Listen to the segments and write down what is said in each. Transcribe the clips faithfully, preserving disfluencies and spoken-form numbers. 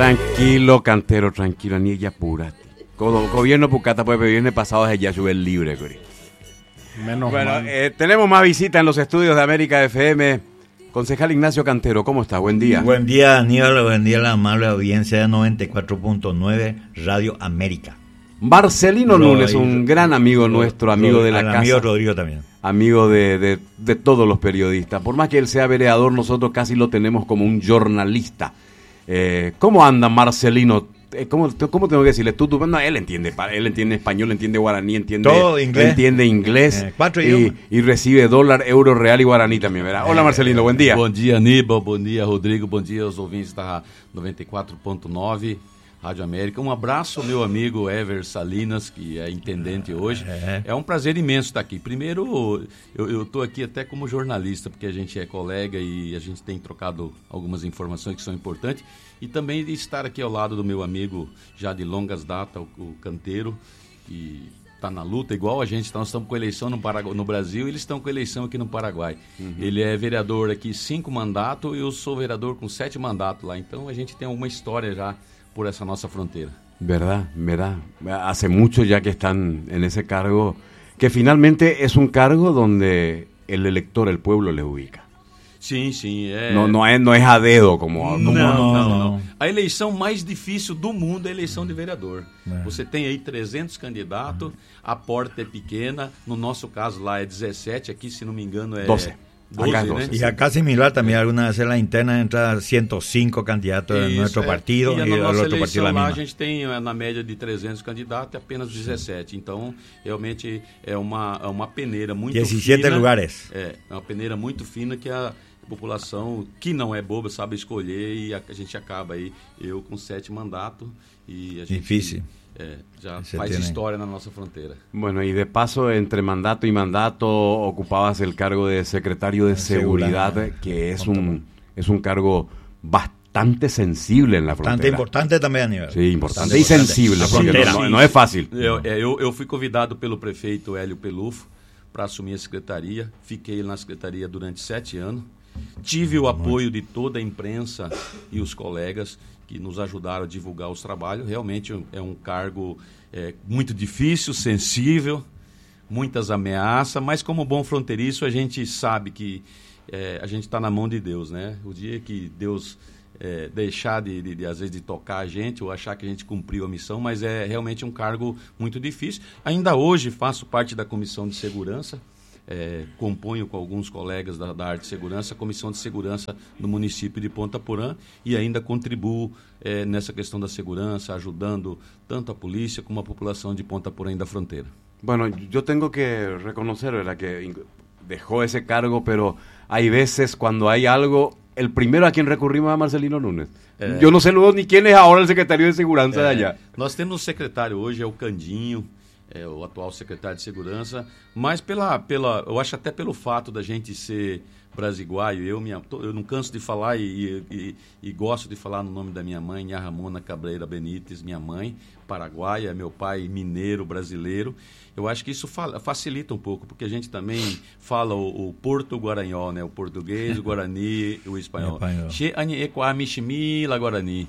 Tranquilo, Cantero, tranquilo, ni ella apúrate. Go- Gobierno Pucata, pues el viernes pasado es ya sube el libre, Cori. Menos Bueno, mal. eh, tenemos más visitas en los estudios de América F M. Concejal Ignacio Cantero, ¿cómo está? Buen día. Buen día, Aníbal, buen día a la amable audiencia de noventa y cuatro punto nueve Radio América. Marcelino Lo- Núñez, un gran amigo lo- nuestro, amigo lo- de la al casa. amigo Rodrigo también. Amigo de, de, de todos los periodistas. Por más que él sea vereador, nosotros casi lo tenemos como un jornalista. Eh, ¿Cómo anda Marcelino? Eh, ¿Cómo, ¿Cómo tengo que decirle? Tú, tú, no, él entiende, pa- él entiende español, entiende guaraní, entiende Todo inglés. entiende inglés Eh, cuatro y, idiomas. y recibe dólar, euro, real y guaraní también, ¿verdad? Hola Marcelino, buen día. Bom dia, Aníbal. Bom dia, Rodrigo. Bom dia aos ouvintes da noventa e quatro ponto nove Rádio América. Um abraço ao meu amigo Ever Salinas, que é intendente hoje. É. É um prazer imenso estar aqui. Primeiro, eu estou aqui até como jornalista, porque a gente é colega e a gente tem trocado algumas informações que são importantes. E também de estar aqui ao lado do meu amigo, já de longas datas, o, o Canteiro, que está na luta, igual a gente. Nós estamos com eleição no, Paragu- no Brasil e eles estão com eleição aqui no Paraguai. Uhum. Ele é vereador aqui cinco mandatos e eu sou vereador com sete mandatos lá. Então a gente tem alguma história já por essa nossa fronteira. ¿Verdad? ¿Verdad? Hace mucho ya que están en ese cargo, que finalmente es un cargo donde el elector, el pueblo le ubica. Sim, sim. É... No, no, es, no es a dedo como... como Não, não, não, não, não. A eleição mais difícil do mundo é a eleição de vereador. É. Você tem aí trezentos candidatos, a porta é pequena, no nosso caso lá é dezessete, aqui se não me engano é doze. doze, Acá es né? doce. Y acá similar también, algunas veces en la interna entra ciento cinco candidatos de Isso, nuestro é. partido e y na el nossa otro partido eleição la lá a misma. gente tem é, na média de trezentos candidatos e apenas dezessete. Então, realmente é uma, é uma peneira muito diecisiete fina. lugares. É, é uma peneira muito fina que a população, que não é boba, sabe escolher e a, a gente acaba aí, eu com sete mandatos e a gente Difícil. é, já Você faz tem, né? história na nossa fronteira. Bueno, y de paso, entre mandato y mandato, ocupabas el cargo de secretario de seguridad, Seguridad. que es un, es un cargo bastante sensible en la Bastante frontera. importante también, Aníbal. Sí, importante Bastante y importante. sensible, La porque frontera. no, no es fácil. Eu, é, eu, eu fui convidado pelo prefeito Hélio Pelufo para assumir a secretaria. Fiquei na secretaria durante sete anos. Tive o apoio de toda a imprensa e os colegas que nos ajudaram a divulgar os trabalhos. Realmente é um cargo é, muito difícil, sensível, muitas ameaças, mas como bom fronteiriço a gente sabe que é, a gente está na mão de Deus, né? O dia que Deus é, deixar de, de, de, às vezes, de tocar a gente ou achar que a gente cumpriu a missão, mas é realmente um cargo muito difícil. Ainda hoje faço parte da Comissão de Segurança, é, componho com alguns colegas da, da área de segurança a Comissão de Segurança do município de Ponta Porã e ainda contribuo é, nessa questão da segurança, ajudando tanto a polícia como a população de Ponta Porã e da fronteira. Bueno, yo tengo que reconocer, ¿verdad?, que in- dejó ese cargo, pero hay veces cuando hay algo, el primero a quien recurrimos es a Marcelino Núñez. Eh. Yo no sé luego ni quién es ahora el secretario de Seguridad de allá. Nós temos um secretário hoje, é o Candinho, é o atual secretário de Segurança, mas pela, pela, eu acho até pelo fato da gente ser brasiguaio, eu, minha, eu não canso de falar e, e, e gosto de falar no nome da minha mãe, Nha Ramona Cabreira Benítez, minha mãe, paraguaia, meu pai mineiro, brasileiro. Eu acho que isso fa- facilita um pouco, porque a gente também fala o, o porto-guaranhol, né? O português, o guarani e o espanhol. Espanhol. Che anie qua mishimi la guarani.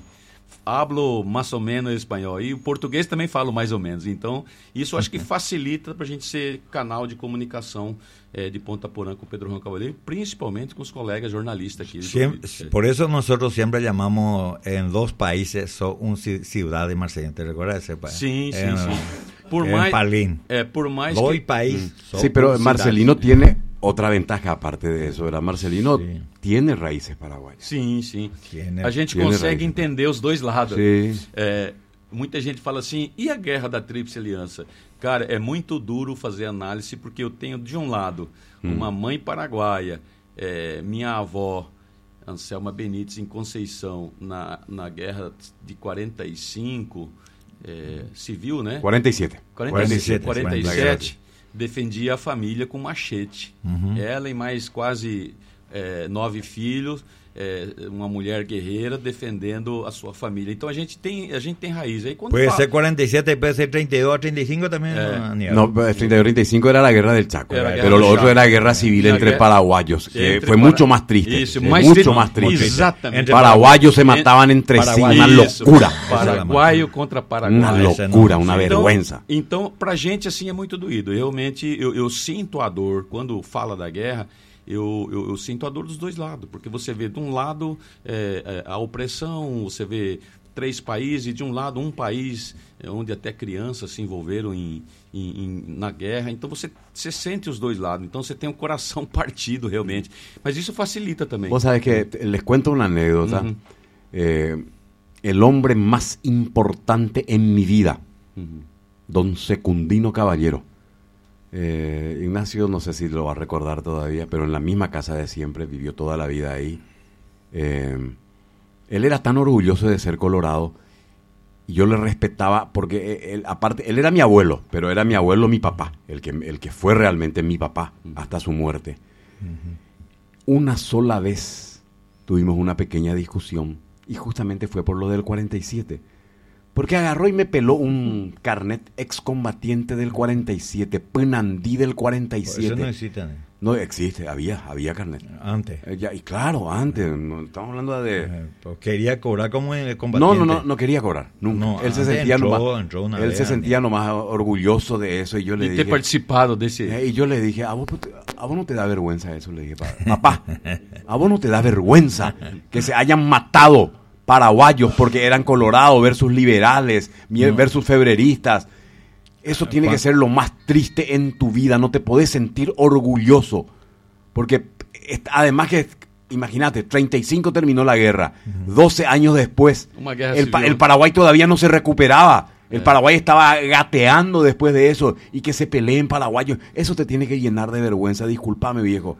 Hablo mais ou menos espanhol. E o português também falo mais ou menos. Então, isso eu acho que facilita para a gente ser canal de comunicação eh, de Ponta Porã com o Pedro Juan Cavalheiro, principalmente com os colegas jornalistas aqui. Siempre- Eh, por eso nosotros siempre llamamos en dos países son un ci- ciudad de Marcelino. ¿Te recuerdas ese país? Sim, sim, En- sim. Por en mais, Palín. é, por mais Dos que... países. son Sí, pero un Marcelino ciudad. tiene otra ventaja aparte de eso, ¿verdad? Marcelino Sí. tiene raíces paraguayas. Sim, sim. Tiene- A gente tiene consegue raiz. entender os dois lados. Sim. É, muita gente fala assim, e a guerra da Tríplice Aliança? Cara, é muito duro fazer análise, porque eu tenho, de um lado, uma mãe paraguaia, é, minha avó, Anselma Benítez, em Conceição, na, na guerra de quarenta e cinco, é, civil, né? cuarenta y siete. quarenta e sete, quarenta e sete, quarenta e sete, defendia a família com machete. Uhum. Ela e mais quase é, nove filhos, é, uma mulher guerreira defendendo a sua família. Então a gente tem, a gente tem raiz. Aí, quando puede fala, ser cuarenta y siete, puede ser treinta y dos, treinta y cinco también. Eh, no, Aníbal. No, treinta y dos treinta y cinco era la guerra del Chaco, Era la guerra pero lo del otro Chaco. era guerra civil La entre guerra- paraguayos, que entre fue para- mucho más triste, Eso, eh, más mucho triste. más triste. Exactamente. Entre Paraguayos se En- mataban entre sí, Paraguay. una Isso, locura, Paraguaio contra Paraguai. una essa locura, não- una sim. vergüenza. Então, então pra gente, assim, é muito doído. Realmente, eu, eu sinto a dor. Quando fala da guerra, eu, eu, eu sinto a dor dos dois lados. Porque você vê, de um lado, é, é, a opressão, você vê três países, e de um lado, um país é, onde até crianças se envolveram em, em, em, na guerra. Então, você, você sente os dois lados. Então, você tem o coração partido, realmente. Mas isso facilita também. Vos sabés que te- les cuento una anécdota. Ujú. Eh, el hombre más importante en mi vida, Uhum. don Secundino Caballero. Eh, Ignacio, no sé si lo va a recordar todavía, pero en la misma casa de siempre, vivió toda la vida ahí. Eh, él era tan orgulloso de ser colorado y yo le respetaba porque él, aparte, él era mi abuelo, pero era mi abuelo mi papá, el que, el que fue realmente mi papá hasta su muerte. Una sola vez tuvimos una pequeña discusión y justamente fue por lo del cuarenta y siete. Porque agarró y me peló un carnet excombatiente del cuarenta y siete, Penandí del cuarenta y Eso siete. no existe, ¿no? No existe, había, había carnet. Antes. Eh, ya, y claro, antes, no, estamos hablando de... Eh, pues quería cobrar como el No, combatiente. no, no, no quería cobrar, nunca. No, él se antes sentía entró- nomás, entró una él vez, se Andy. sentía nomás orgulloso de eso y yo le E ter dije... participado desse... Eh, y yo le dije, ¿a vos, a vos no te da vergüenza eso? Le dije, "Pa- papá, ¿a vos no te da vergüenza que se hayan matado paraguayos porque eran colorados versus liberales mi- No. versus febreristas? Eso tiene que ser lo más triste en tu vida, no te podés sentir orgulloso. Porque est- además que, imagínate, treinta y cinco terminó la guerra, doce años después, Una guerra el, pa- civil. el Paraguay todavía no se recuperaba. El Paraguay estaba gateando después de eso y que se peleen paraguayos. Eso te tiene que llenar de vergüenza, discúlpame viejo.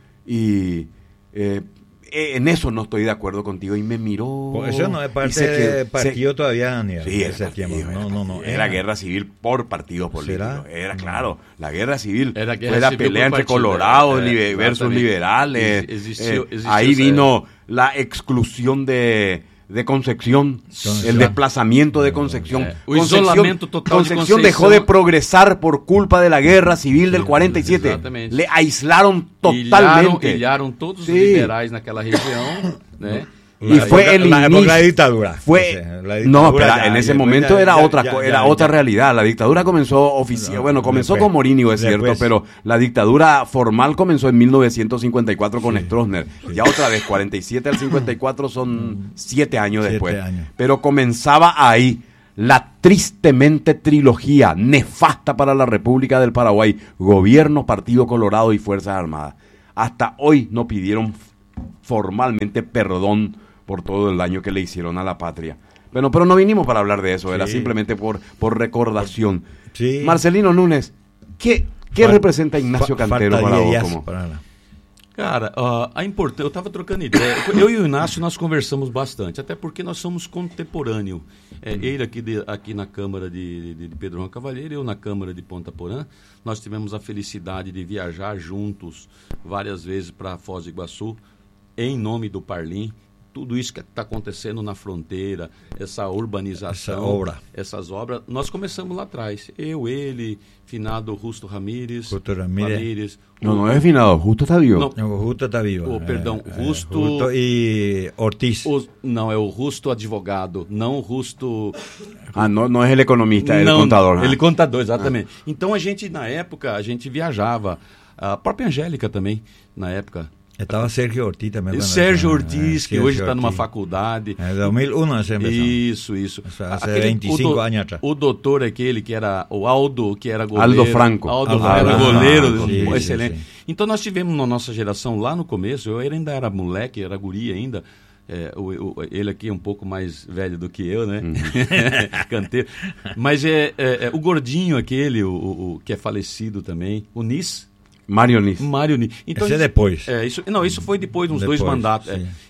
Y eh, en eso no estoy de acuerdo contigo y me miró. Pues eso no es y parte se quedó- del partido se- todavía, ni Sí, era, ese partido, tiempo. era No, no, no. partido. Era guerra civil por partidos políticos. ¿Será? Era claro, la guerra civil Era guerra fue la civil pelea por entre partido, colorados era, libe- versus exactamente. liberales. Ex- existió- Eh, existió ahí esa- vino la exclusión de, de Concepción, Concepción. el desplazamiento de Concepción. Eh, o Concepción, isolamento total de Concepción Conceição. dejó de progresar por culpa de la guerra civil del cuarenta y siete. Exatamente. Le aislaron Ilharam, totalmente. ilharam todos os Sí. liberais naquela região, né? Y La fue época- el la época inicio. de la dictadura. Fue, O sea, la no, dictadura espera, ya- en ese después momento ya- era ya- otra, ya- co- ya- era ya- otra realidad. La dictadura comenzó oficial, No, bueno, comenzó después- con Morinho, es cierto, después. pero la dictadura formal comenzó en mil novecientos cincuenta y cuatro con Stroessner. Ya otra vez, cuarenta y siete al cincuenta y cuatro son siete años Siete después. años. Pero comenzaba ahí la tristemente trilogía nefasta para la República del Paraguay: gobierno, Partido Colorado y Fuerzas Armadas. Hasta hoy no pidieron formalmente perdón por todo el daño que le hicieron a la patria. Bueno, pero no vinimos para hablar de eso, era Sí. simplemente por, por recordación. Sí. Marcelino Núñez, ¿qué, qué Fal- representa Ignacio fa- Cantero para faltaria vos? isso Como? para lá. Cara, ah, a importância, eu estava trocando ideia. Eu e o Inácio, nós conversamos bastante, até porque nós somos contemporâneos. É, ele aqui, de, aqui na Câmara de, de, de Pedro Juan Cavalheiro, eu na Câmara de Ponta Porã. Nós tivemos a felicidade de viajar juntos várias vezes para Foz do Iguaçu, em nome do Parlim. Tudo isso que está acontecendo na fronteira, essa urbanização, Essa obra. essas obras, nós começamos lá atrás. Eu, ele, finado Rusto Ramírez, Rusto Ramírez. Ramírez No, o- no es finado, justo está vivo. No. No, Justo está vivo. Oh, perdão, Eh, Justo- Justo y Ortiz. O- não, é o Rusto advogado, não o Rusto... Ah, no, no es el economista, es não, el contador. Ele Ah. contador, exatamente. Então a gente, na época, a gente viajava. A própria Angélica também, na época. Estaba Sergio Ortiz também. E quando- Sérgio eh, Ortiz, que Sergio hoje está numa Ortiz. faculdade. En dos mil uno se empezó. Isso, isso. Isso, há Aquele- veinticinco o do- anos atrás. O doutor aquele que era o Aldo, que era goleiro. Aldo Franco. Aldo, Aldo era Franco. goleiro, Sim, sim, excelente. sim. Então nós tivemos na nossa geração, lá no começo, eu ainda era moleque, era guri ainda. É, o, o- ele aqui é um pouco mais velho do que eu, né? Canteiro. Mas é, é- é o gordinho aquele, o, o- o que é falecido também, o Nis. Mario Nis. Mário Nis. Então, Esse é depois. É, isso, não, isso foi depois, uns dois Depois, mandatos. é. sim.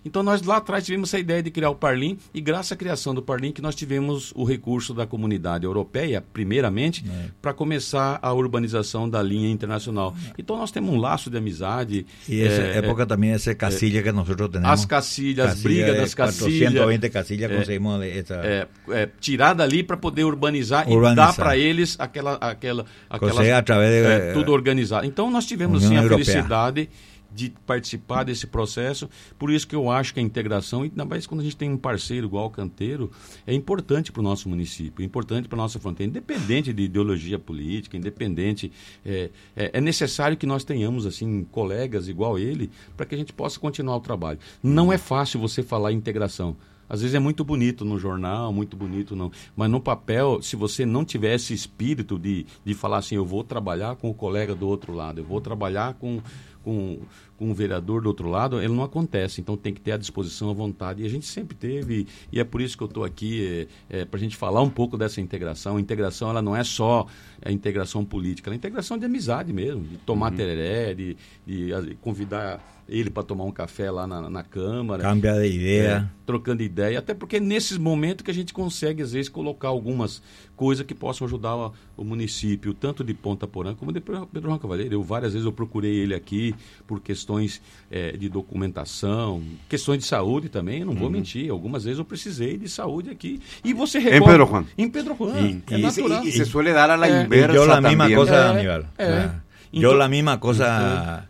Então nós lá atrás tivemos essa ideia de criar o Parlim, e graças à criação do Parlim que nós tivemos o recurso da comunidade europeia, primeiramente, é. para começar a urbanização da linha internacional. Então nós temos um laço de amizade. E essa é, época é, também, essa casilla é, que nós temos. As cacilhas, as brigas das cacilhas. quatrocentas e vinte cacilhas, é, conseguimos essa... É, é, tirar dali para poder urbanizar, urbanizar e dar para eles aquela... aquela, aquela através de, é, tudo organizado. Então nós tivemos sim, a Europeia. felicidade de participar desse processo, por isso que eu acho que a integração, ainda mais quando a gente tem um parceiro igual o Canteiro, é importante para o nosso município, é importante para a nossa fronteira, independente de ideologia política, independente, é, é, é necessário que nós tenhamos assim colegas igual ele, para que a gente possa continuar o trabalho. Não é fácil você falar em integração. Às vezes é muito bonito no jornal, muito bonito não, mas no papel, se você não tiver esse espírito de, de falar assim, eu vou trabalhar com o colega do outro lado, eu vou trabalhar com, com, com o vereador do outro lado, ele não acontece. Então tem que ter a disposição, a vontade, e a gente sempre teve, e é por isso que eu estou aqui, é, é, para a gente falar um pouco dessa integração. A integração, ela não é só a integração política, ela é a integração de amizade mesmo, de tomar uhum. tereré, de, de, de convidar ele para tomar um café lá na, na Câmara. Cambia de ideia. É, trocando ideia. Até porque é nesses momentos que a gente consegue, às vezes, colocar algumas coisas que possam ajudar o, o município, tanto de Ponta Porã como de Pedro Juan Cavalheiro. Eu, várias vezes eu procurei ele aqui por questões é, de documentação, questões de saúde também, eu não uhum. vou mentir. Algumas vezes eu precisei de saúde aqui. E você recorre... Em Pedro Juan. Em Pedro Juan. E, é e, natural. E, e se suele dar a la é. inversa Yo la también. misma cosa, é, Aníbal. É. Ah. Então, Yo la misma cosa...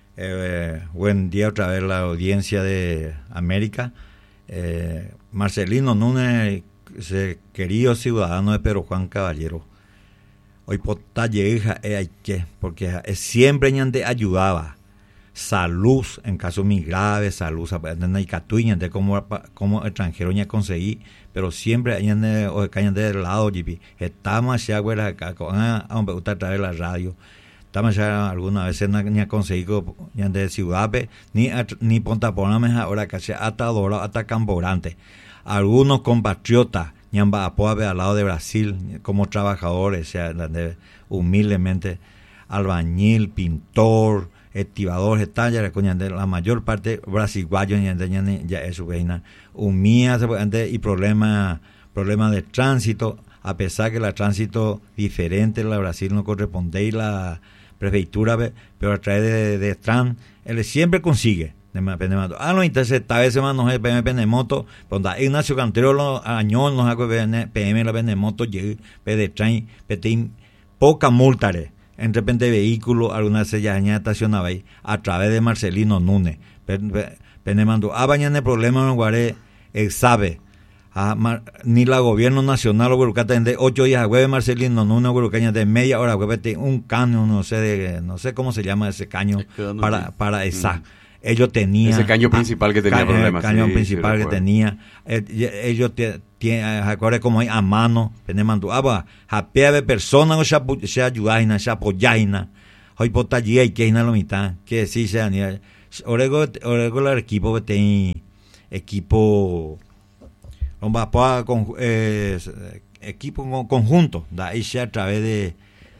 Eh, buen día otra vez la audiencia de América. Eh, Marcelino Núñez, ese querido ciudadano de Pedro Juan Caballero, hoy por hija es que porque siempre ñande ayudaba salud en casos muy graves, salud en Catuña, de como como extranjero ya conseguí, pero siempre ñande o cañande del lado jipi estamos allá güera acá con a me gusta traer la radio. Estamos ya algunas veces no ni ha conseguido ni de Ciudad ni ni Ponta Porã ahora casi hasta Dorado hasta Camporante. Algunos compatriotas ni han apoyado al lado de Brasil como trabajadores, o sea, humildemente albañil, pintor, estibador, está ya la mayor parte brasileño ya ya es su veina humía y problema problema de tránsito, a pesar que la tránsito diferente la Brasil no corresponde y la prefeitura, pero a través de, de Tran, él siempre consigue. Ah, no, entonces esta vez se maneja el P M de moto, cuando Ignacio Cantero los años nos hago P M la de moto, llega de Tran, petín, poca multa, en repente vehículo, alguna se ya estacionaba ahí, a través de Marcelino Núñez. Penemando, ah, bañan el problema en Guaré, él sabe. Ah, mar, ni la gobierno nacional o de ocho días web Marcelino no una caña de media hora web un caño no sé de, no sé cómo se llama ese caño para de... para esa mm. ellos tenían ese caño principal que tenía ca- problemas el caño sí, principal que tenía eh, ellos tienen acuerda como hay a mano penemando aba japea de personas o se se ayudaina se apoyaina hoy potallía y que ina lo mitad que sí se ni orego orego el equipo que equipo un vapor con eh, equipo con, conjunto da ahí a través de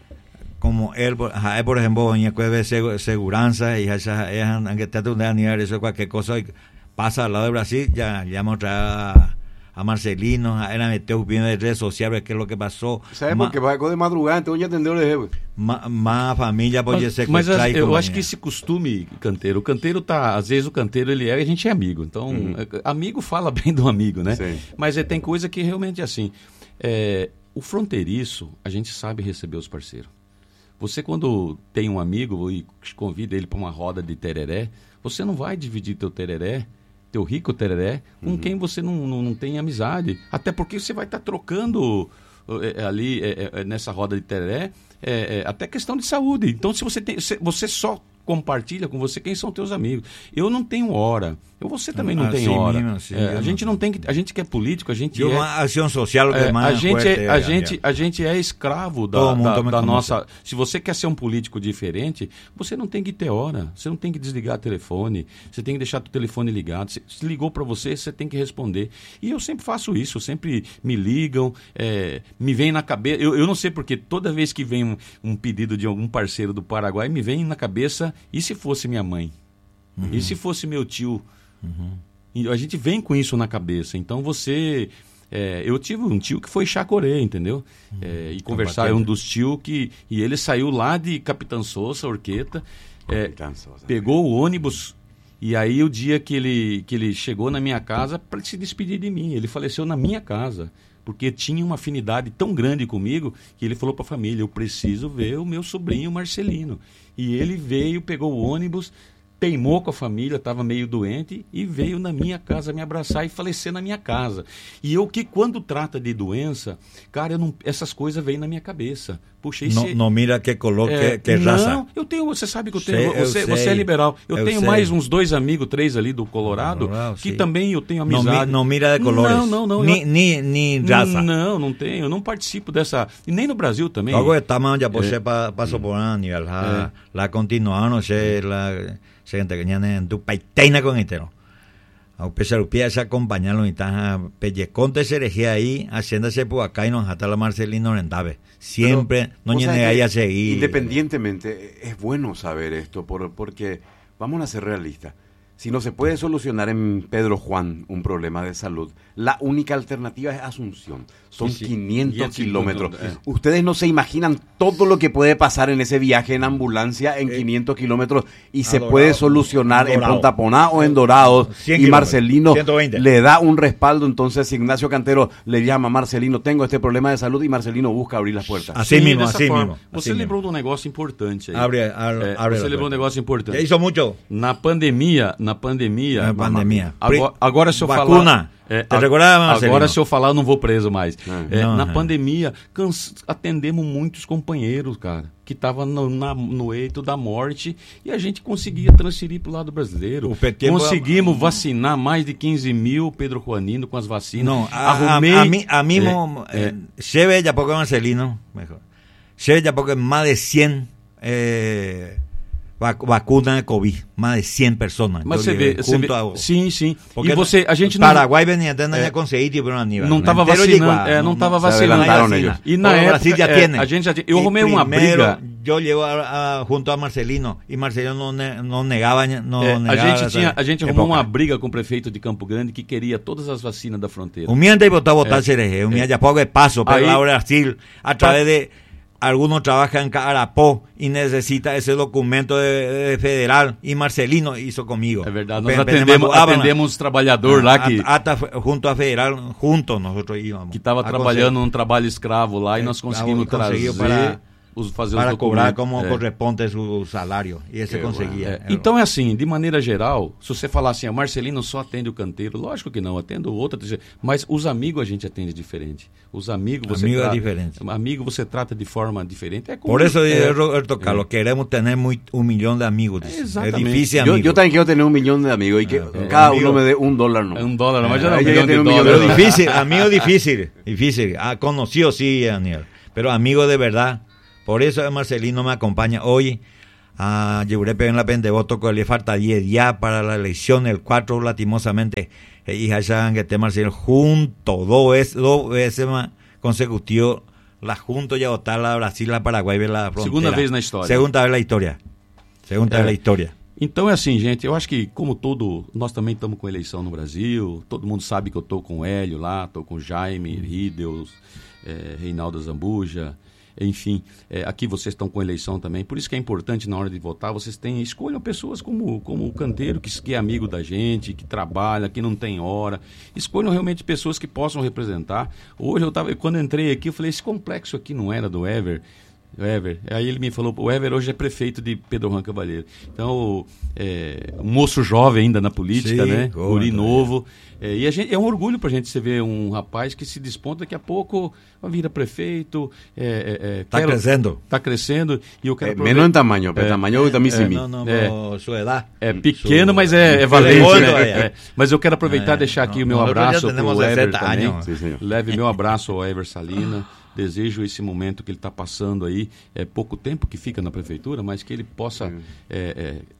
como él por, por ejemplo en cueve seguranza y esa es que está de aniar eso cualquier cosa pasa al lado de Brasil ya llama otra a Marcelino, a él metió bien en redes sociales qué es lo que pasó. ¿Sabes por qué va de madrugada então já atendeu o jefe? Má família pode mas, sequestrar mas e eu acho que esse costume Canteiro, o Canteiro tá, às vezes o Canteiro ele é, a gente é amigo, então uhum. amigo fala bem do amigo, né? Sim. Mas é, tem coisa que realmente é assim, é, o fronteiriço, a gente sabe receber os parceiros. Você quando tem um amigo e convida ele para uma roda de tereré, você não vai dividir teu tereré, teu rico tereré, com uhum. quem você não, não, não tem amizade. Até porque você vai estar tá trocando é, ali é, é, nessa roda de tereré é, é, até questão de saúde. Então, se você tem, você só compartilha com você quem são teus amigos. Eu não tenho hora. Eu, você também não ah, tem sim, hora. Mesmo, sim, é, a gente não tem que, a gente que é político, a gente é uma ação social é, mais a gente forte, é, a gente a gente é escravo da, da, da nossa. Se você quer ser um político diferente, você não tem que ter hora. Você não tem que desligar o telefone. Você tem que deixar o telefone ligado. Se, se ligou para você, você tem que responder. E eu sempre faço isso. Sempre me ligam, é, me vem na cabeça. Eu, eu não sei porque toda vez que vem um, um pedido de algum parceiro do Paraguai, me vem na cabeça. E se fosse minha mãe? Uhum. E se fosse meu tio? Uhum. E a gente vem com isso na cabeça. Então você... É, eu tive um tio que foi chacorê, entendeu? Hum, é, e conversar é um dos tios que... E ele saiu lá de Capitã Sousa, Orqueta, é, pegou o ônibus... E aí o dia que ele, que ele chegou na minha casa para se despedir de mim, ele faleceu na minha casa, porque tinha uma afinidade tão grande comigo que ele falou para a família, eu preciso ver o meu sobrinho Marcelino. E ele veio, pegou o ônibus, teimou com a família, estava meio doente e veio na minha casa me abraçar e falecer na minha casa. E eu que quando trata de doença, cara, eu não, essas coisas vêm na minha cabeça. Puxa, não, se... não mira que coloque é, que raça. Não, eu tenho, você sabe que eu tenho, sei, você, eu você é liberal. Eu, eu tenho sei. mais uns dois amigos, três ali do Colorado, Colorado que sim. também eu tenho amizade. Não, não mira de colores. Não, não, não. Ni, eu... ni, ni raça. Não, não tenho. Eu não participo dessa. E nem no Brasil também. Logo estamos ya você é. pasó por un nivel. La, é. la continuaron, se la gente que tiene tu paiteina con entero. A pesar de se acompañaron y tan pelleconte se elegía ahí, haciéndose por acá y nos hasta la Marcelino Rentave. Siempre Pero, no tiene ahí a seguir. Independientemente, es bueno saber esto, por, porque vamos a ser realistas. Si no se puede solucionar en Pedro Juan un problema de salud, la única alternativa es Asunción. Son sí, sí. quinientos kilómetros. Eh. Ustedes no se imaginan todo lo que puede pasar en ese viaje en ambulancia en eh. quinientos kilómetros y se Dorado, puede solucionar en, en Pontaponá o en Dorados. Y Marcelino ciento veinte le da un respaldo. Entonces Ignacio Cantero le llama a Marcelino, tengo este problema de salud, y Marcelino busca abrir las puertas. Así Sim, mismo, así forma. mismo. Você así lembrou mismo. de um negócio importante aí. Abre, abre, é, abre você lembrou de um negócio importante. Já hizo mucho. Na pandemia, na pandemia... Na pandemia. Agora, agora se eu Vacuna. falar... É, Te recordava, Marcelino? Agora se eu falar eu não vou preso mais. É. É, Não, na é. pandemia, canse, atendemos muitos companheiros, cara, que estavam no, na, no eito da morte e a gente conseguia transferir para o lado brasileiro. O P T Conseguimos vacinar mais de quinze mil Pedro Juanino com as vacinas. Não, a, Arrumei, a, a, mí, a mismo, é, eh, lleve ya poco Marcelino, mejor. Lleve ya poco más de cien eh, vac, vacunas de COVID, más de cien personas. Mas você vê, você vê a, sim, sim. Porque e você, a gente não... Paraguai venia até é, conseguir por uma nível. Não estava vacinando, é, não estava vacinando. E na época, Brasil já é, tem. a gente já tinha, eu arrumei uma briga. Eu llevo a, a, junto a Marcelino e Marcelino não, ne, não negava, não é, negava. A gente tinha, a gente arrumou época. uma briga com o prefeito de Campo Grande que queria todas as vacinas da fronteira. O minha tem botar botar cereje, o minha já pouco é passo pela Brasil a través de algunos trabajan en Carapó y necesita ese documento de, de federal y Marcelino hizo conmigo. É verdade, nós atendemos, atendemos um trabalhador lá que... Hasta junto a federal, juntos nosotros íbamos. Que estava trabalhando num trabalho escravo lá e nós conseguimos trazer... Para, os, fazer para os cobrar como é. corresponde o salário. E esse que conseguia. É. Então é assim, de maneira geral, se você falar assim, a Marcelino só atende o canteiro, lógico que não, atendo outra, mas os amigos a gente atende diferente. Os amigos você amigo trata... é diferente. Amigo você trata de forma diferente. É como... Por isso, é. Roberto Carlos, é. queremos ter muito, um milhão de amigos. É, exatamente. É difícil, yo, amigo. yo también quiero tener un millón de amigos y que é. cada amigo, uno me dé un dólar. No. Un dólar, mas já não, é, um milhão de um dólares. Pero difícil, amigo difícil, difícil. Ah, conocido sí, Daniel, pero amigo de verdad. Por eso Marcelino me acompaña hoy a Yeurepe en la Pendevoto, que le falta diez días para la elección, el cuatro lastimosamente. Y ya saben que este Marcelino junto, dos veces, dos veces más consecutivos, la junto ya votar la Brasil, la Paraguay, la frontera. Segunda vez na história. Segunda vez na história. Segunda é. vez na história. Então é assim, gente, eu acho que como todo, nós também estamos com eleição no Brasil, todo mundo sabe que eu estou com o Hélio lá, estou com o Jaime, Riedels, é, Reinaldo Zambuja, enfim, é, aqui vocês estão com eleição também, por isso que é importante na hora de votar, vocês têm, escolham pessoas como, como o Canteiro, que, que é amigo da gente, que trabalha, que não tem hora, escolham realmente pessoas que possam representar. Hoje eu tava, quando eu entrei aqui, eu falei, esse complexo aqui não era do Ever, o Ever, aí ele me falou, o Ever hoje é prefeito de Pedro Juan Cavalheiro, então é, um moço jovem ainda na política, sim, né, guri novo, é, e a gente, é um orgulho pra gente você ver um rapaz que se desponta, daqui a pouco vai vir a prefeito, é, é, é, tá quero, crescendo tá crescendo, e eu quero é, menos em tamanho, é, tamanho é, também é, sim, não, não, é, sua idade é pequeno, sua, mas é, é valente, é, né? é. É, mas eu quero aproveitar e é, deixar aqui não, o meu abraço pro Ever também, anos. Leve meu abraço ao Ever Salina. Desejo esse momento que ele está passando aí, é pouco tempo que fica na prefeitura, mas que ele possa é, é,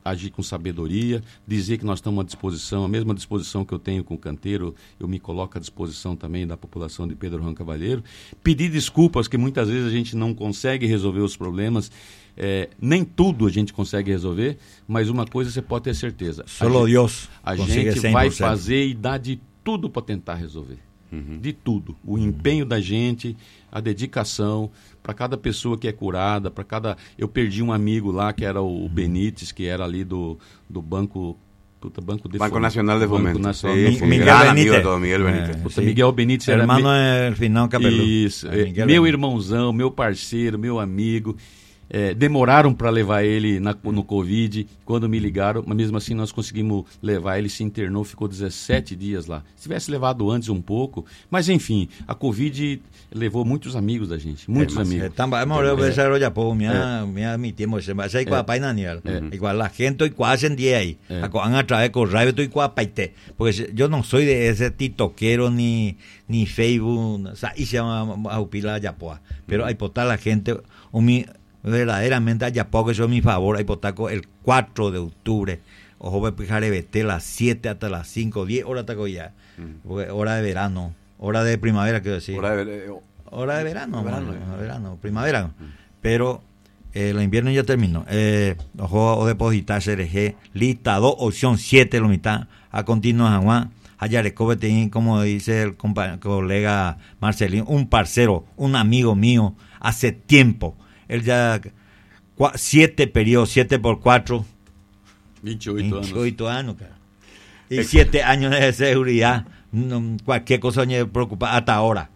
agir com sabedoria, dizer que nós estamos à disposição, a mesma disposição que eu tenho com o canteiro, eu me coloco à disposição também da população de Pedro Juan Cavalheiro. Pedir desculpas, que muitas vezes a gente não consegue resolver os problemas, é, nem tudo a gente consegue resolver, mas uma coisa você pode ter certeza. Solo Deus A gente vai fazer e dar de tudo para tentar resolver. Uhum. De tudo. O uhum. empenho da gente, a dedicação, para cada pessoa que é curada, para cada... Eu perdi um amigo lá, que era o Benítez, que era ali do, do Banco... Puta, Banco, de Banco Fomento. Nacional de Fomento. Banco Nacional sí, de Fomento. Miguel Benítez. Amigo, Miguel Benítez. É, Puta, Miguel Benítez era... Hermano é final Cabeludo. Isso. É, meu Benítez. Irmãozão, meu parceiro, meu amigo. É, demoraram para levar ele na, no Covid, quando me ligaram, mas mesmo assim nós conseguimos levar, ele se internou, ficou dezessete dias lá. Se tivesse levado antes um pouco, mas enfim, a Covid levou muitos amigos da gente, muitos é, amigos. Estamos en desarrollo ya poco, mira, mira mi tiempo, se va a igual para Daniel, igual la gente estoy quase en día ahí, a través de radio estoy quase paite, porque yo no soy de ese tiktoquero ni ni Facebook, o sea, y se llama a upila Yapoa, pero hay por la gente, o mi verdaderamente allá poco eso es mi favor, hay potaco el cuatro de octubre, ojo me pijaré vete las siete hasta las cinco, diez horas taco ya, mm. hora de verano, hora de primavera quiero decir, hora de, ver, eh, hora de verano, verano, verano, verano primavera, mm. pero eh, el invierno ya terminó, eh, ojo o depositar C R G, lista dos, opción siete, lo mitad, a continuación, allá le cobetín, como dice el compa- colega Marcelino, un parcero, un amigo mío, hace tiempo. Él ya cua, siete periodos, siete por cuatro. veintiocho años. veintiocho años, cara. Y es siete años de seguridad. No, cualquier cosa me preocupa hasta ahora.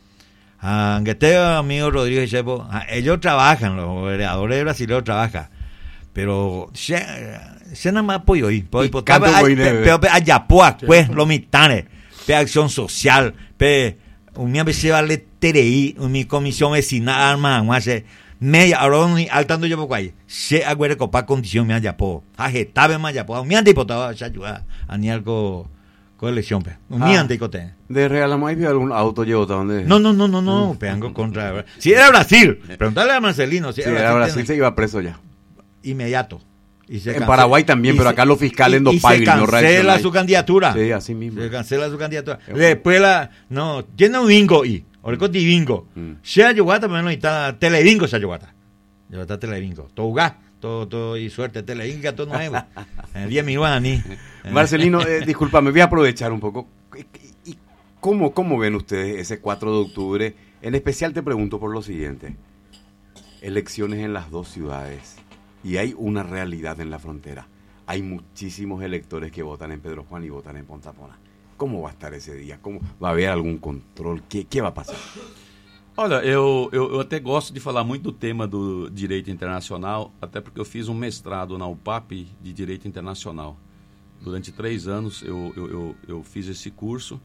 Aunque este amigo Rodrigo y Chepo, ellos trabajan, los vereadores brasileños trabajan. Pero se, se nada más apoyo ahí. Pero allá pues, los militares, pe acción social, pe un mi veces vale T R I, mi comisión vecinal, arma, hace media hora ni altando yo poco ahí. Se aguere copa condición me haya po. Agetabe me haya po. Mi ante diputado ya ayuda a ni algo colección pe. Mi ante cote. De Real Amay vio algún auto llevó donde. No, no, no, no, no, peango contra. Si era Brasil, preguntarle a Marcelino si era, si era Brasil, Brasil se iba preso ya. Inmediato. Y se en Paraguay también, pero acá los fiscales no pagan. Y se cancela no su candidatura. Sí, así mismo. Se cancela su candidatura. Después la, no, tiene un bingo y, ahorita di bingo. Se ha llegado también no está telebingo se ha llegado. Ya está telebingo. Todo gas, todo, todo y suerte telebingo todo nuevo. En diez minutos ni. Marcelino, eh, discúlpame, voy a aprovechar un poco. ¿Y cómo, cómo ven ustedes ese cuatro de octubre? En especial te pregunto por lo siguiente. Elecciones en las dos ciudades. Y hay una realidad en la frontera. Hay muchísimos electores que votan en Pedro Juan y votan en Pontapona. ¿Cómo va a estar esse dia? Como, vai haver algum controle? O que, que vai passar? Olha, eu, eu, eu até gosto de falar muito do tema do direito internacional, até porque eu fiz um mestrado na U P A P de Direito Internacional. Durante três anos eu, eu, eu, eu fiz esse curso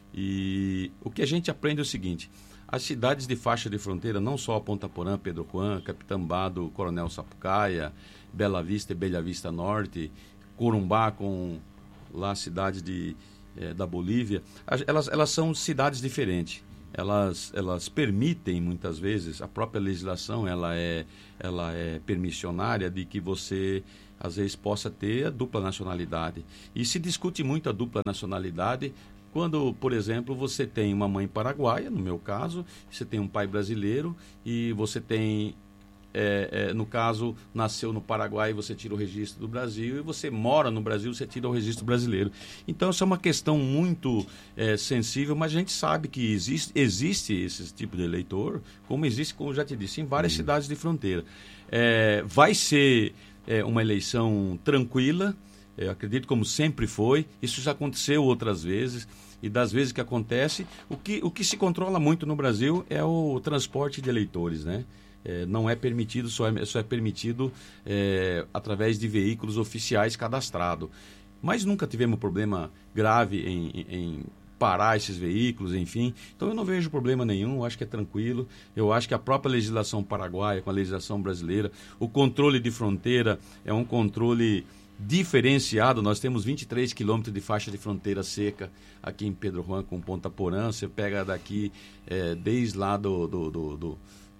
e o que a gente aprende é o seguinte: as cidades de faixa de fronteira, não só Ponta Porã, Pedro Juan, Capitambado, Coronel Sapucaia, Bela Vista e Bela Vista Norte, Corumbá com lá a cidade de, eh, da Bolívia, elas, elas são cidades diferentes. Elas, elas permitem, muitas vezes, a própria legislação ela é, ela é permissionária de que você, às vezes, possa ter a dupla nacionalidade. E se discute muito a dupla nacionalidade quando, por exemplo, você tem uma mãe paraguaia, no meu caso, você tem um pai brasileiro e você tem, é, é, no caso, nasceu no Paraguai, você tira o registro do Brasil e você mora no Brasil, você tira o registro brasileiro. Então, isso é uma questão muito é, sensível, mas a gente sabe que existe, existe esse tipo de eleitor, como existe, como eu já te disse, em várias uhum. cidades de fronteira. É, vai ser é, uma eleição tranquila. Eu acredito como sempre foi, isso já aconteceu outras vezes, e das vezes que acontece, o que, o que se controla muito no Brasil é o transporte de eleitores, né? É, não é permitido, só é, só é permitido é, através de veículos oficiais cadastrados. Mas nunca tivemos problema grave em, em parar esses veículos, enfim. Então eu não vejo problema nenhum, eu acho que é tranquilo. Eu acho que a própria legislação paraguaia com a legislação brasileira, o controle de fronteira é um controle diferenciado. Nós temos vinte e três quilômetros de faixa de fronteira seca aqui em Pedro Juan com Ponta Porã. Você pega daqui é, desde lá do, do, do, do,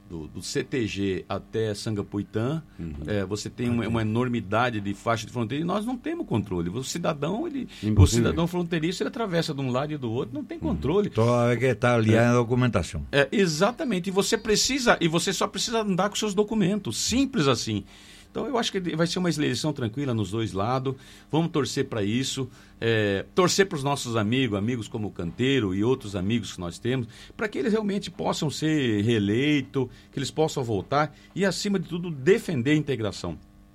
do, do C T G até Sangapuitã, uhum. é, você tem uma, uma enormidade de faixa de fronteira e nós não temos controle. O cidadão, ele, o cidadão fronteiriço, ele atravessa de um lado e do outro, não tem controle. Toda vez que está ali é. a documentação. É, exatamente. E você precisa, e você só precisa andar com seus documentos. Simples assim. Então, eu acho que vai ser uma eleição tranquila nos dois lados. Vamos torcer para isso. É, torcer para os nossos amigos, amigos como o Canteiro e outros amigos que nós temos, para que eles realmente possam ser reeleitos, que eles possam voltar e, acima de tudo, defender a integração.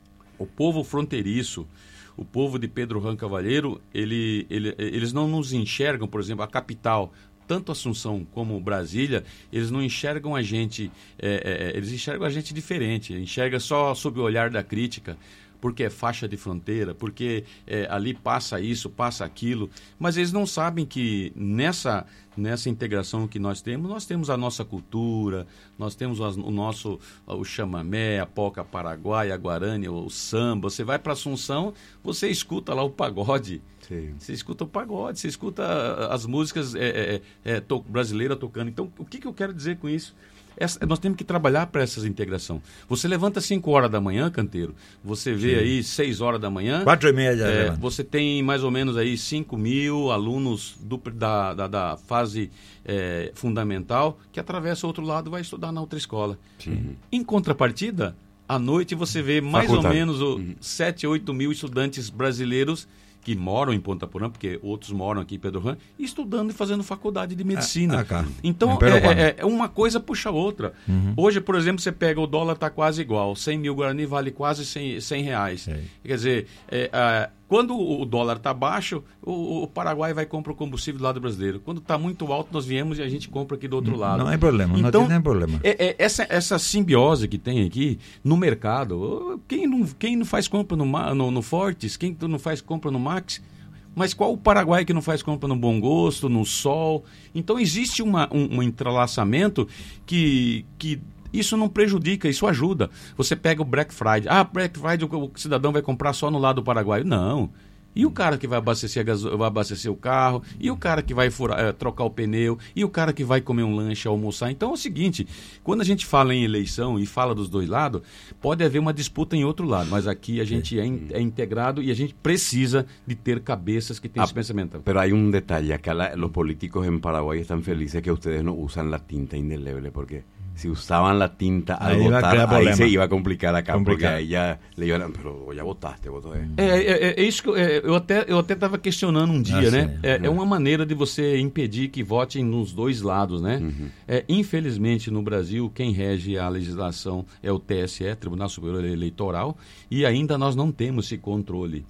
O povo fronteiriço, o povo de Pedro Juan Cavalheiro, ele, ele, eles não nos enxergam, por exemplo, a capital, tanto Assunção como Brasília, eles não enxergam a gente, é, é, eles enxergam a gente diferente, enxergam só sob o olhar da crítica, porque é faixa de fronteira, porque é, ali passa isso, passa aquilo, mas eles não sabem que nessa, nessa integração que nós temos, nós temos a nossa cultura, nós temos o, o nosso, o chamamé, a polca paraguaia, a guarani, o, o samba. Você vai para Assunção, você escuta lá o pagode. Sim. Você escuta o pagode, você escuta as músicas é, é, é, to, brasileiras tocando. Então, o que, que eu quero dizer com isso? Essa, nós temos que trabalhar para essa integração. Você levanta cinco horas da manhã, Canteiro, você vê Sim. aí seis horas da manhã. quatro e meia já é, Você tem mais ou menos aí cinco mil alunos do, da, da, da fase é, fundamental que atravessa o outro lado e vai estudar na outra escola. Sim. Em contrapartida, à noite você vê mais Faculdade. ou menos o, uhum. sete, oito mil estudantes brasileiros que moram em Ponta Porã, porque outros moram aqui em Pedro Juan, estudando e fazendo faculdade de medicina. Ah, ah, então, é, é, uma coisa puxa a outra. Uhum. Hoje, por exemplo, você pega o dólar, está quase igual. cem mil Guarani vale quase cem, cem reais. É. Quer dizer, é, é, quando o dólar está baixo, o, o Paraguai vai comprar o combustível do lado brasileiro. Quando está muito alto, nós viemos e a gente compra aqui do outro lado. Não é problema, então, não tem problema. É, é, essa, essa simbiose que tem aqui no mercado, quem não, quem não faz compra no, no, no Fortes, quem não faz compra no Max... Mas qual o Paraguai que não faz compra no Bom Gosto, no Sol? Então existe uma, um, um entrelaçamento que, que isso não prejudica, isso ajuda. Você pega o Black Friday. Ah, Black Friday o, o cidadão vai comprar só no lado do Paraguai. Não. E o cara que vai abastecer, a gaso... vai abastecer o carro, e o cara que vai furar, é, trocar o pneu, e o cara que vai comer um lanche, almoçar. Então é o seguinte, quando a gente fala em eleição e fala dos dois lados, pode haver uma disputa em outro lado, mas aqui a gente é, in... é integrado e a gente precisa de ter cabeças que têm ah, esse pensamento. Pero hay un detalle, acá la, los políticos en Paraguay están felices que ustedes no usan la tinta indeleble, porque... Si usaban la tinta al ahí votar, ahí problema. se iba a complicar acá, complicar. Porque aí já le iban, pero já votaste, votou é. É, é, é isso que eu, é, eu até eu até estava questionando um dia, ah, né? É, é. é uma maneira de você impedir que votem nos dois lados, né? Uhum. É, infelizmente, no Brasil, quem rege a legislação é o T S E, Tribunal Superior Eleitoral, e ainda nós não temos esse controle.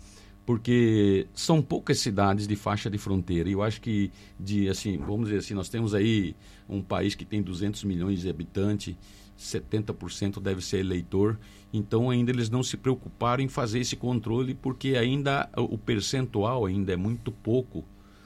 Porque são poucas cidades de faixa de fronteira. E eu acho que, de, assim, vamos dizer assim, nós temos aí um país que tem duzentos milhões de habitantes, setenta por cento deve ser eleitor. Então, ainda eles não se preocuparam em fazer esse controle, porque ainda o percentual ainda é muito pouco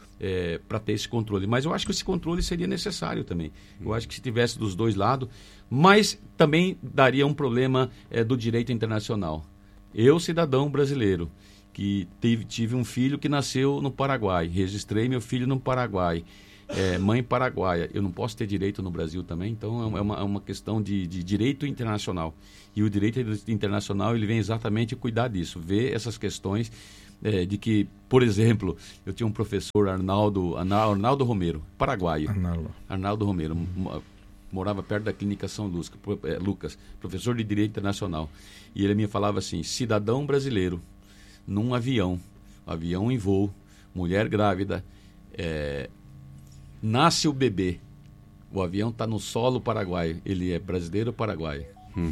é, para ter esse controle. Mas eu acho que esse controle seria necessário também. Eu acho que se tivesse dos dois lados, mas também daria um problema é, do direito internacional. Eu, cidadão brasileiro, que tive, tive um filho que nasceu no Paraguai, registrei meu filho no Paraguai, é, mãe paraguaia, eu não posso ter direito no Brasil também, então é uma, é uma questão de, de direito internacional. E o direito internacional ele vem exatamente cuidar disso, ver essas questões é, de que, por exemplo, eu tinha um professor, Arnaldo, Arnaldo Romero, paraguaio, Arnaldo, Arnaldo Romero, morava perto da Clínica São Lucas, professor de Direito Internacional, e ele me falava assim, cidadão brasileiro, num avião, avião em voo, mulher grávida, é, nasce o bebê, o avião está no solo paraguaio, ele é brasileiro ou paraguaio? Hum.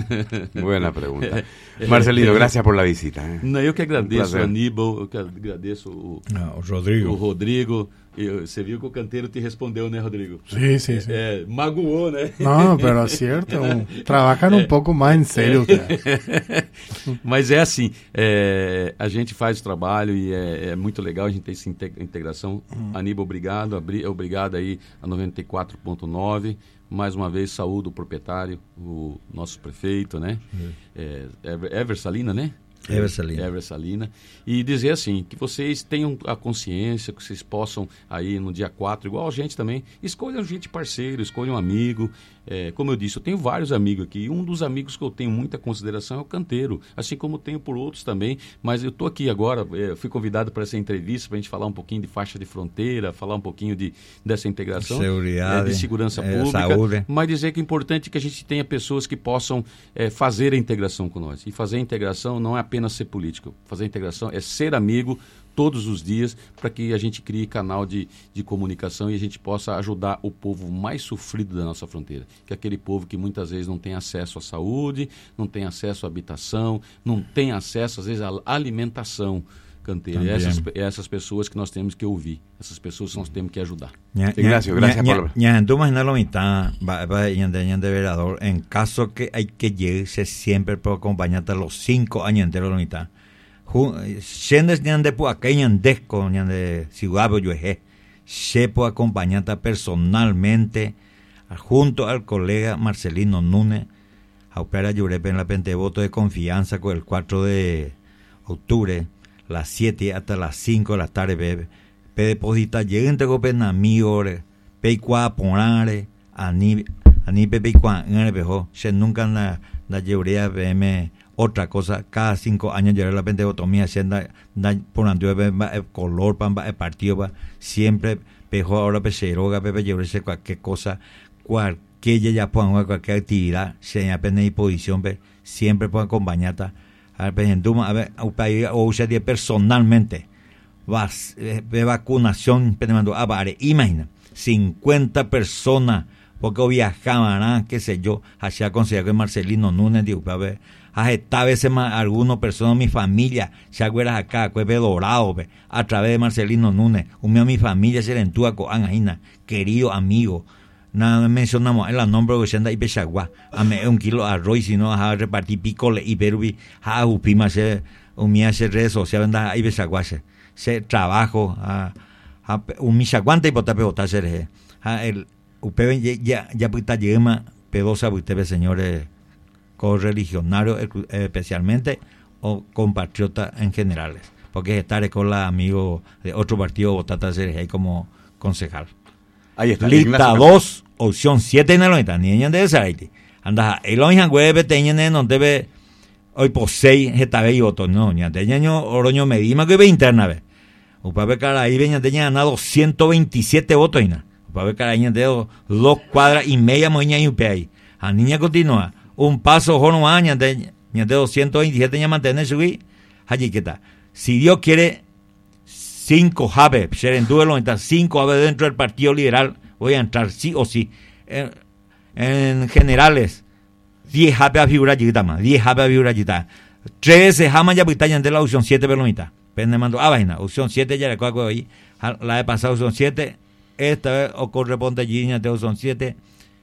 Buena pergunta. Marcelino, gracias por la visita. Eh. Não, eu que agradeço, um Aníbal, eu que agradeço o, ah, o Rodrigo. O Rodrigo. Eu, você viu que o Canteiro te respondeu, né, Rodrigo? Sí, sí, sí. É, magoou, né? Não, pero é certo. Trabalham um pouco mais em sério. Mas é assim, é, a gente faz o trabalho e é, é muito legal a gente ter essa integração. Hum. Aníbal, obrigado. Obrigado aí a noventa e quatro ponto nove. Mais uma vez, saúdo o proprietário, o nosso prefeito, né? Hum. É, Ever Salina, né? Ever Salina. Ever Salina. E dizer assim, que vocês tenham a consciência, que vocês possam aí no dia quatro, igual a gente também, escolham gente parceiro, escolham um amigo. É, como eu disse, eu tenho vários amigos aqui. Um dos amigos que eu tenho muita consideração é o Canteiro, assim como tenho por outros também. Mas eu estou aqui agora, é, fui convidado para essa entrevista para a gente falar um pouquinho de faixa de fronteira, falar um pouquinho de, dessa integração, é, de segurança é, pública, saúde. Mas dizer que é importante que a gente tenha pessoas que possam é, fazer a integração com nós. E fazer a integração não é apenas ser político, fazer a integração é ser amigo todos os dias, para que a gente crie canal de, de comunicação e a gente possa ajudar o povo mais sofrido da nossa fronteira, que é aquele povo que muitas vezes não tem acesso à saúde, não tem acesso à habitação, não tem acesso, às vezes, à alimentação. Canteiro, e essas, essas pessoas que nós temos que ouvir, essas pessoas que nós temos que ajudar. Ignacio, gracias por... vereador, en caso que hay que llegarse siempre por acompañarte los cinco años enteros de la mitad. Shendes ñande po aqueñan desco ñande ciudad yo eje, se po acompañarte personalmente junto al colega Marcelino Núñez, a opera Yurepe en la pentevoto de confianza con el cuatro de octubre, las siete hasta las cinco de la tarde, bebe. Pe deposita lleguen te copen amigos, pe qua ponare, ani ani pe pe qua en el bejo, se nunca na na lleurea bm otra cosa, cada cinco años llevar la pentevotomía, senda da por andio el color para el partido va siempre pejo ahora pe se roga pe llevarse cualquier cosa, cualquier ya ponga cualquier actividad, se apene disposición, siempre puede acompañarte. A ver, a ver, o usted personalmente vas de vacunación, a ver, imagina, cincuenta personas, porque viajaban, qué sé yo, hacia conseguir que Marcelino Núñez, digo, a ver, a esta vez algunas personas, mi familia, se acuerdas acá, que ve dorado, a través de Marcelino Núñez, un mío, mi familia se le entúa con Angina, querido amigo. Nada mencionamos el nombre de Senda y Peshagua. A me un kilo de arroz, si no, a repartir picole y perubi, a upima se, umia se redes sociales, a y Peshagua se trabajo, a un misaguante y potape botaje. A el upebe ya, ya puta yema, pedosa, usted, señores, correligionarios, especialmente, o compatriotas en generales. Porque estar con la amigo de otro partido, botata ser como concejal. Ahí está. Lista dos, opción siete en el oita, ni en de Saraiti. Anda, el oin hanguebe teñen no debe hoy por seis etabe y otro, no, ni ateño oroño medima que ve interna ve. Upabe cara ahí veña teña ganado ciento veintisiete votos ina. Upabe cara ahí de dos cuadras y media moña y upe ahí. A niña continúa, un paso jono aña de de doscientos veintisiete ya mantener subí. Allí que está. Si Dios quiere cinco jabes, cinco jabes dentro del Partido Liberal, voy a entrar sí o sí. En, en generales, diez jabes a figura chiquita más, diez jabes a figura chiquita. trece jamas ya pitañan de la opción siete pelomita. Pende mando, ah, vaina, opción siete ya le cojo ahí. La de pasada opción siete, esta vez o corresponde allí de opción siete,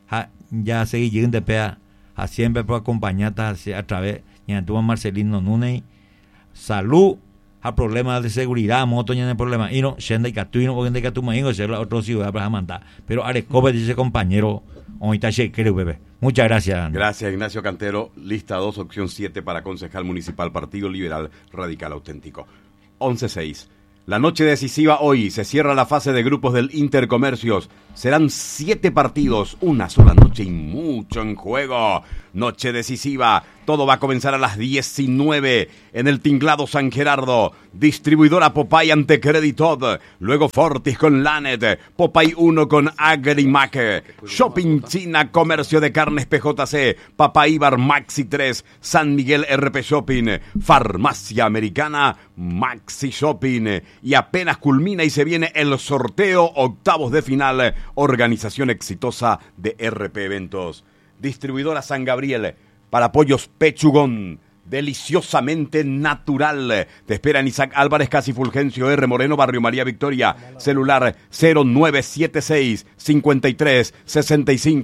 ya seguí llegando de pea, a siempre por acompañarte a través, ya tuvo Marcelino Núñez, salud, a problemas de seguridad, moto ya no hay problema, y no, Shenda y Catuino, porque de Catu Maíngo, se la otra ciudad para mandar, pero Arecobe dice compañero, ahorita se creo, bebé. Muchas gracias. Gracias, Ignacio Cantero. Lista dos, opción siete para concejal municipal, Partido Liberal Radical Auténtico. once seis. La noche decisiva hoy, se cierra la fase de grupos del Intercomercios. Serán siete partidos, una sola noche y mucho en juego. Noche decisiva, todo va a comenzar a las diecinueve en el Tinglado San Gerardo. Distribuidora Popay ante Creditod, luego Fortis con Lanet, Popay uno con Agrimac, Shopping China, Comercio de Carnes P J C, Papaibar Maxi tres, San Miguel R P Shopping, Farmacia Americana, Maxi Shopping, y apenas culmina y se viene el sorteo, octavos de final, organización exitosa de R P Eventos. Distribuidora San Gabriel, para pollos Pechugón, deliciosamente natural. Te esperan Isaac Álvarez, Casi Fulgencio R. Moreno, Barrio María Victoria. Celular cero nueve siete seis, cincuenta y tres, sesenta y cinco,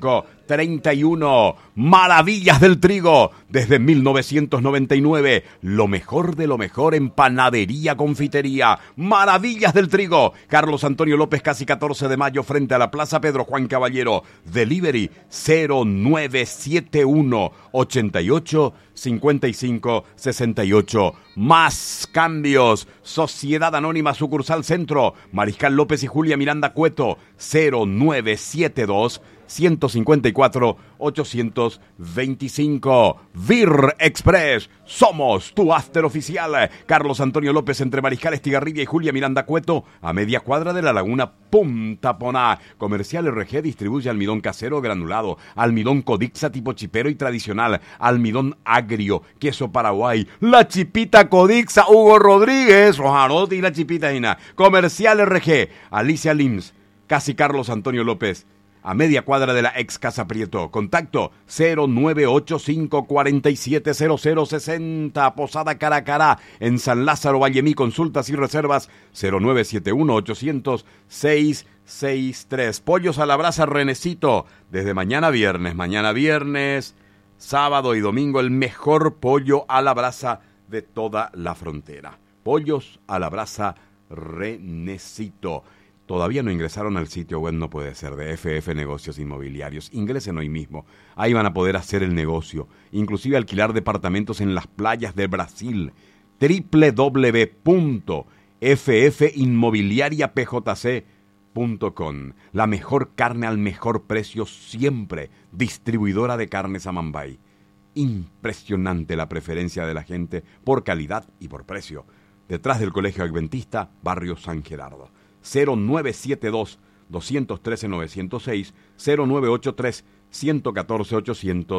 treinta y uno. Maravillas del Trigo, desde mil novecientos noventa y nueve. Lo mejor de lo mejor en panadería, confitería. Maravillas del Trigo. Carlos Antonio López, casi catorce de mayo, frente a la Plaza Pedro Juan Caballero. Delivery cero nueve siete uno, ochenta y ocho, cincuenta y cinco, sesenta y ocho. Más cambios. Sociedad Anónima Sucursal Centro. Mariscal López y Julia Miranda Cueto. cero nueve siete dos, ciento cincuenta y cuatro, ochocientos veinticinco. Vir Express, somos tu after oficial. Carlos Antonio López, entre Mariscal Estigarribia y Julia Miranda Cueto, a media cuadra de la Laguna Punta Poná. Comercial R G distribuye almidón casero granulado, almidón Codixa tipo chipero y tradicional, almidón agrio, queso Paraguay, la chipita Codixa Hugo Rodríguez, Rojarote y la chipita Ina. Comercial R G, Alicia Lims, casi Carlos Antonio López, a media cuadra de la ex Casa Prieto. Contacto cero nueve ocho cinco, cuatro siete cero cero seis cero. Posada Caracará, en San Lázaro, Vallemí. Consultas y reservas cero nueve siete uno, ochocientos, seiscientos sesenta y tres. Pollos a la brasa Renecito, desde mañana viernes. Mañana viernes, sábado y domingo, el mejor pollo a la brasa de toda la frontera. Pollos a la brasa Renecito. Todavía no ingresaron al sitio web, no puede ser, de F F Negocios Inmobiliarios. Ingresen hoy mismo. Ahí van a poder hacer el negocio. Inclusive alquilar departamentos en las playas de Brasil. doble u doble u doble u punto f f inmobiliaria p j c punto com. La mejor carne al mejor precio siempre. Distribuidora de carnes Amambay. Impresionante la preferencia de la gente por calidad y por precio. Detrás del Colegio Adventista, barrio San Gerardo. cero nueve siete dos, dos uno tres, nueve cero seis, cero nueve ocho tres, uno uno cuatro, ocho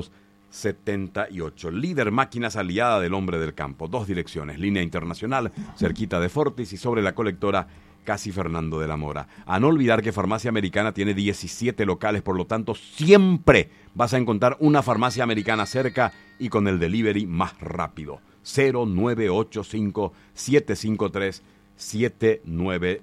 siete ocho. Líder Máquinas, aliada del hombre del campo. Dos direcciones, línea internacional, cerquita de Fortis, y sobre la colectora casi Fernando de la Mora. A no olvidar que Farmacia Americana tiene diecisiete locales, por lo tanto siempre vas a encontrar una Farmacia Americana cerca y con el delivery más rápido. cero nueve ocho cinco, siete cinco tres, siete nueve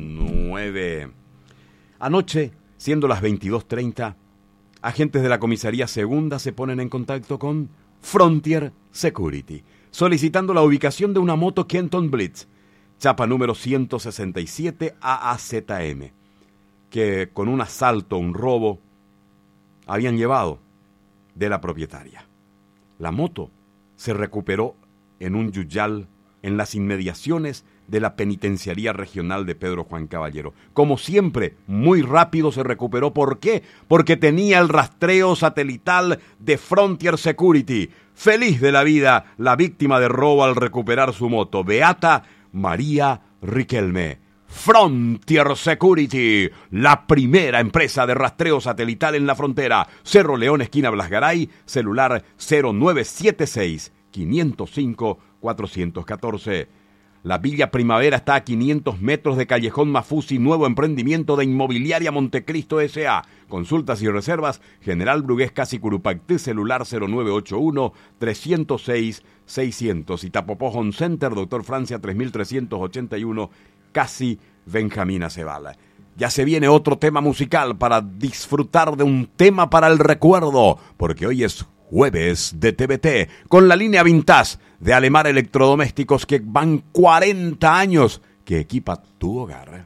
nueve. Anoche, siendo las veintidós treinta, agentes de la comisaría segunda se ponen en contacto con Frontier Security, solicitando la ubicación de una moto Kenton Blitz, chapa número ciento sesenta y siete A A Z M, que con un asalto, un robo, habían llevado de la propietaria. La moto se recuperó en un yuyal en las inmediaciones de la Penitenciaría Regional de Pedro Juan Caballero. Como siempre, muy rápido se recuperó. ¿Por qué? Porque tenía el rastreo satelital de Frontier Security. Feliz de la vida la víctima de robo al recuperar su moto, Beata María Riquelme. Frontier Security, la primera empresa de rastreo satelital en la frontera. Cerro León, esquina Blasgaray, celular cero nueve siete seis, cinco cero cinco, cuatro uno cuatro. La Villa Primavera está a quinientos metros de Callejón Mafusi, nuevo emprendimiento de Inmobiliaria Montecristo S A. Consultas y reservas, General Brugués Casi Curupactí, celular cero nueve ocho uno, tres cero seis, seiscientos. Y Tapopó Home Center, Doctor Francia tres mil trescientos ochenta y uno, Casi Benjamín Aceval. Ya se viene otro tema musical para disfrutar de un tema para el recuerdo, porque hoy es jueves de T V T, con la línea Vintage de Alemar Electrodomésticos, que van cuarenta años, que equipa tu hogar.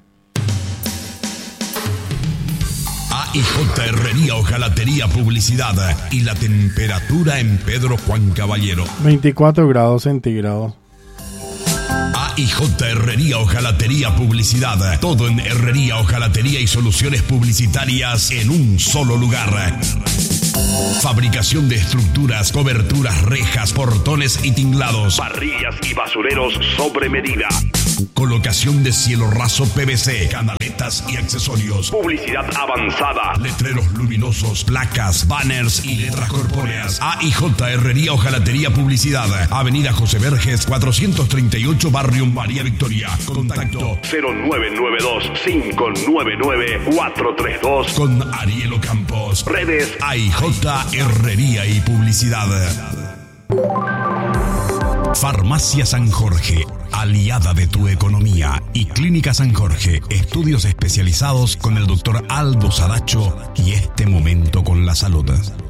A I J Herrería Hojalatería Publicidad y la temperatura en Pedro Juan Caballero. veinticuatro grados centígrados. A I J Herrería Hojalatería Publicidad. Todo en herrería, hojalatería y soluciones publicitarias en un solo lugar. Fabricación de estructuras, coberturas, rejas, portones y tinglados. Parrillas y basureros sobre medida. Colocación de cielo raso P V C, canaletas y accesorios. Publicidad avanzada. Letreros luminosos, placas, banners y letras corpóreas. A I J Herrería Hojalatería Publicidad. Avenida José Verges, cuatrocientos treinta y ocho, Barrio María Victoria. Contacto cero nueve nueve dos, cinco nueve nueve, cuatro tres dos. Con Ariel Campos. Redes A I J Herrería y Publicidad. Farmacia San Jorge, aliada de tu economía, y Clínica San Jorge, estudios especializados con el doctor Aldo Saracho y este momento con la salud.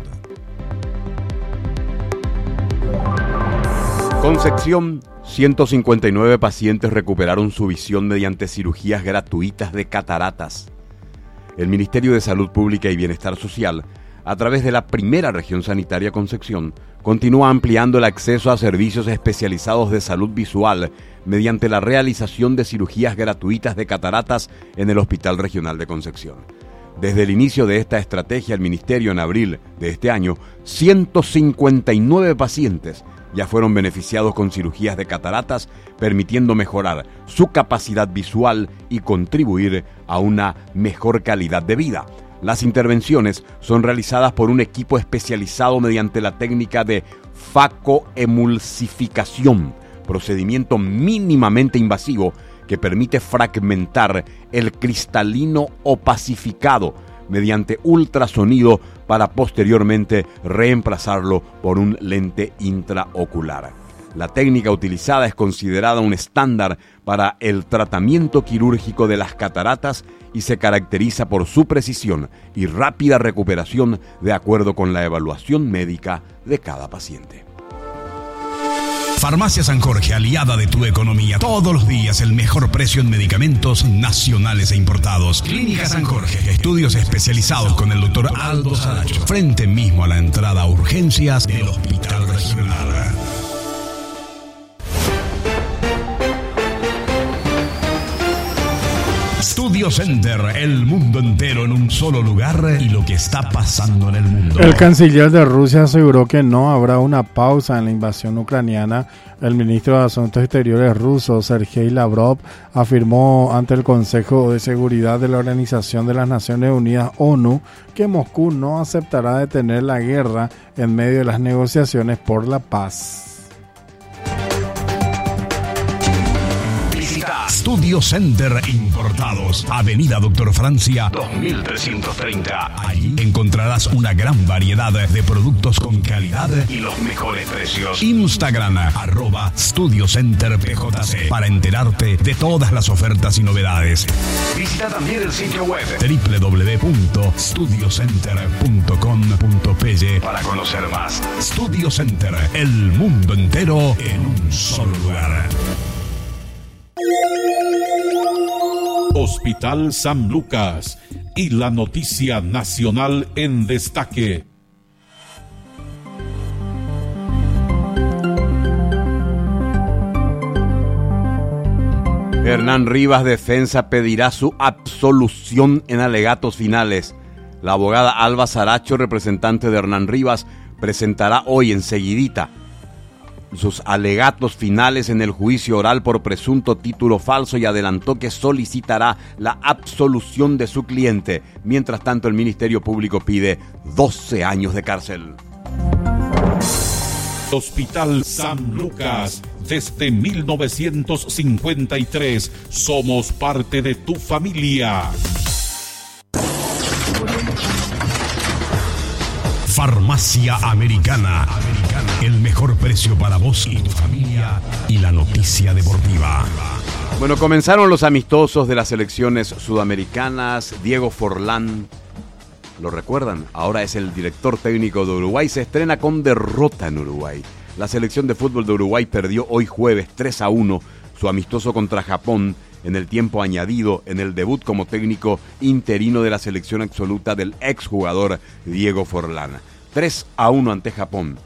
Concepción, ciento cincuenta y nueve pacientes recuperaron su visión mediante cirugías gratuitas de cataratas. El Ministerio de Salud Pública y Bienestar Social, a través de la primera región sanitaria Concepción, continúa ampliando el acceso a servicios especializados de salud visual mediante la realización de cirugías gratuitas de cataratas en el Hospital Regional de Concepción. Desde el inicio de esta estrategia, el Ministerio en abril de este año, ciento cincuenta y nueve pacientes ya fueron beneficiados con cirugías de cataratas, permitiendo mejorar su capacidad visual y contribuir a una mejor calidad de vida. Las intervenciones son realizadas por un equipo especializado mediante la técnica de facoemulsificación, procedimiento mínimamente invasivo que permite fragmentar el cristalino opacificado mediante ultrasonido para posteriormente reemplazarlo por un lente intraocular. La técnica utilizada es considerada un estándar para el tratamiento quirúrgico de las cataratas y se caracteriza por su precisión y rápida recuperación de acuerdo con la evaluación médica de cada paciente. Farmacia San Jorge, aliada de tu economía. Todos los días el mejor precio en medicamentos nacionales e importados. Clínica San Jorge, estudios especializados con el doctor Aldo Saracho. Frente mismo a la entrada a urgencias del Hospital Regional. Studio Center, el mundo entero en un solo lugar y lo que está pasando en el mundo. El canciller de Rusia aseguró que no habrá una pausa en la invasión ucraniana. El ministro de Asuntos Exteriores ruso, Sergei Lavrov, afirmó ante el Consejo de Seguridad de la Organización de las Naciones Unidas, ONU, que Moscú no aceptará detener la guerra en medio de las negociaciones por la paz. Studio Center Importados, Avenida Doctor Francia dos mil trescientos treinta. Ahí encontrarás una gran variedad de productos con calidad y los mejores precios. Instagram, arroba Studio Center P J C, para enterarte de todas las ofertas y novedades. Visita también el sitio web doble u doble u doble u punto studio center punto com punto p y para conocer más. Studio Center, el mundo entero en un solo lugar. Hospital San Lucas y la noticia nacional en destaque. Hernán Rivas, defensa, pedirá su absolución en alegatos finales. La abogada Alba Saracho, representante de Hernán Rivas, presentará hoy enseguidita sus alegatos finales en el juicio oral por presunto título falso y adelantó que solicitará la absolución de su cliente. Mientras tanto, el Ministerio Público pide doce años de cárcel. Hospital San Lucas, desde mil novecientos cincuenta y tres, somos parte de tu familia. Farmacia Americana. El mejor precio para vos y tu familia y la noticia deportiva. Bueno, comenzaron los amistosos de las selecciones sudamericanas. Diego Forlán, ¿lo recuerdan? Ahora es el director técnico de Uruguay. Se estrena con derrota en Uruguay. La selección de fútbol de Uruguay perdió hoy jueves tres a uno su amistoso contra Japón en el tiempo añadido en el debut como técnico interino de la selección absoluta del exjugador Diego Forlán. tres a uno ante Japón.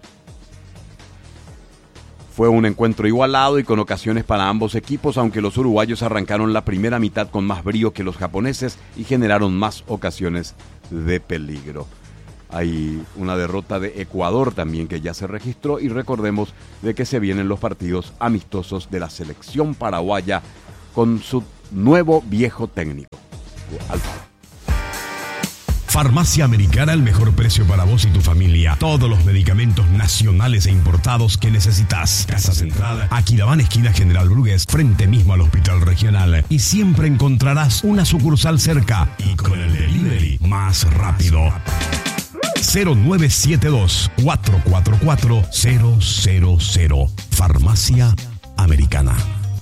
Fue un encuentro igualado y con ocasiones para ambos equipos, aunque los uruguayos arrancaron la primera mitad con más brío que los japoneses y generaron más ocasiones de peligro. Hay una derrota de Ecuador también que ya se registró y recordemos de que se vienen los partidos amistosos de la selección paraguaya con su nuevo viejo técnico, Alfaro. Farmacia Americana, el mejor precio para vos y tu familia. Todos los medicamentos nacionales e importados que necesitas. Casa Central, Aquidabán, esquina General Brugués, frente mismo al Hospital Regional. Y siempre encontrarás una sucursal cerca y con el delivery más rápido. cero nueve siete dos, cuatro cuatro cuatro, cero cero cero. Farmacia Americana.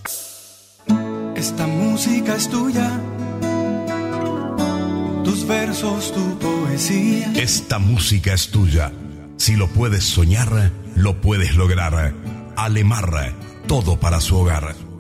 Esta música es tuya, tus versos, tu poesía. Esta música es tuya. Si lo puedes soñar, lo puedes lograr. Alemar, todo para su hogar.